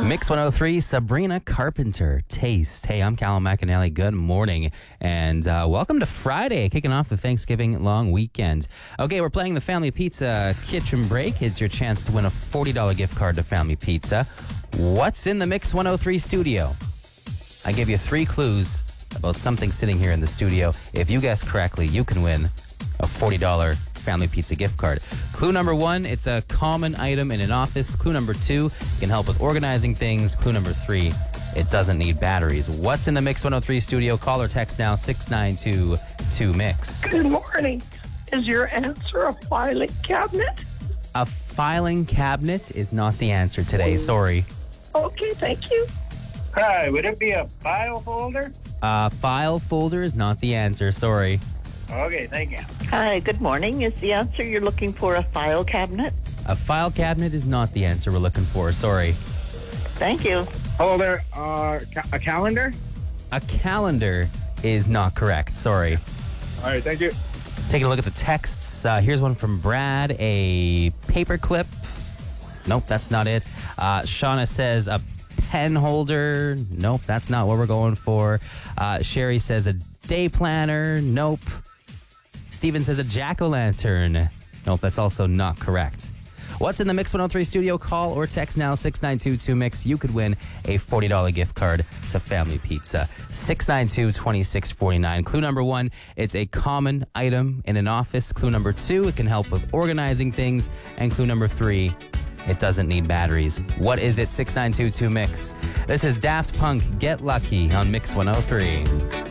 Mix 103, Sabrina Carpenter, Taste. Hey, I'm Callum McAnally. Good morning, and welcome to Friday, kicking off the Thanksgiving long weekend. Okay, we're playing the Family Pizza Kitchen Break. It's your chance to win a $40 gift card to Family Pizza. What's in the Mix 103 studio? I give you 3 clues about something sitting here in the studio. If you guess correctly, you can win a $40 Family Pizza gift card. Clue number 1, it's a common item in an office. Clue number 2, it can help with organizing things. Clue number 3, it doesn't need batteries. What's in the Mix 103 studio? Call or text now, 692-2MIX. Good morning. Is your answer a filing cabinet? A filing cabinet is not the answer today, sorry. Okay, thank you. Hi, would it be a file folder? File folder is not the answer, sorry. Okay, thank you. Hi, good morning. Is the answer you're looking for a file cabinet? A file cabinet is not the answer we're looking for, sorry. Thank you. Folder, a calendar? A calendar is not correct, sorry. All right, thank you. Taking a look at the texts. Here's one from Brad, a paper clip. Nope, that's not it. Shauna says a pen holder. Nope, that's not what we're going for. Sherry says a day planner. Nope. Steven says a jack-o'-lantern. Nope, that's also not correct. What's in the Mix 103 studio? Call or text now, 692-2MIX. You could win a $40 gift card to Family Pizza. 692-2649. Clue number 1, it's a common item in an office. Clue number 2, it can help with organizing things. And clue number 3, it doesn't need batteries. What is it? 692-2MIX. This is Daft Punk, Get Lucky on Mix 103.